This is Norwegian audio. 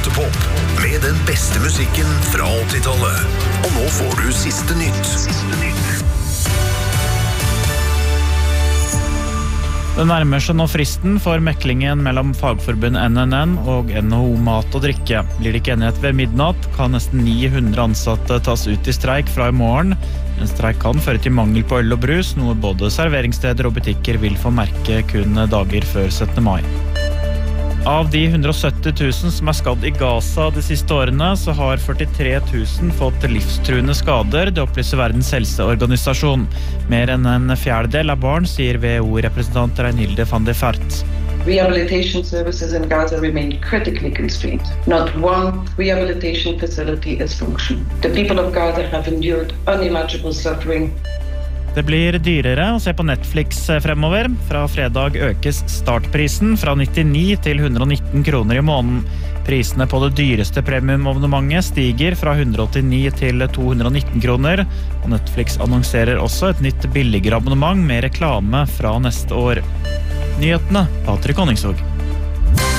Rockpop med den beste musikken fra 80-tallet. Og nå får du siste nytt. Det nærmer seg nå fristen for meklingen mellom fagforbund NNN og NHO Mat og Drikke. Blir det ikke enighet ved midnatt, kan nesten 900 ansatte tas ut i streik fra i morgen. En streik kan føre til mangel på øl og brus, noe både serveringssteder og butikker vil få merke kun dager før 17. mai. Av de 170 000 som skadd i Gaza de siste årene, så har 43 000 fått livstruende skader, det opplyser Verdens helseorganisasjon. Mer enn en fjerdedel av barn, sier WHO-representant Reinhilde van der Fert. Rehabilitation services in Gaza remain critically constrained. Not one rehabilitation facility is functional. The people of Gaza have endured unimaginable suffering. Det blir dyrere å se på Netflix fremover. Fra fredag økes startprisen fra 99 til 119 kroner i måneden. Prisene på det dyreste premiumabonnementet stiger fra 189 til 219 kroner, og Netflix annonserer også et nytt billigere abonnement med reklame fra neste år. Nyhetene, Patrick Honningsvåg.